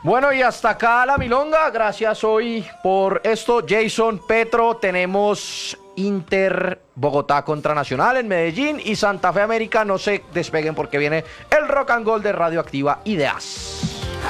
Bueno, y hasta acá la milonga. Gracias hoy por esto. Jason, Petro, tenemos Inter Bogotá contra Nacional en Medellín y Santa Fe América. No se despeguen porque viene el Rock and Gold de Radioactiva Ideas.